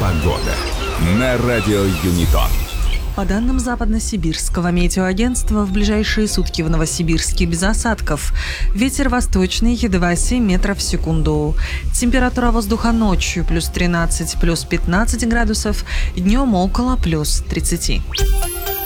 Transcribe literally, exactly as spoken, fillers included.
Погода на радио Юнитон. По данным Западно-Сибирского метеоагентства, в ближайшие сутки в Новосибирске без осадков. Ветер восточный два семь метров в секунду. Температура воздуха ночью плюс тринадцать, плюс пятнадцать градусов, днем около плюс тридцати.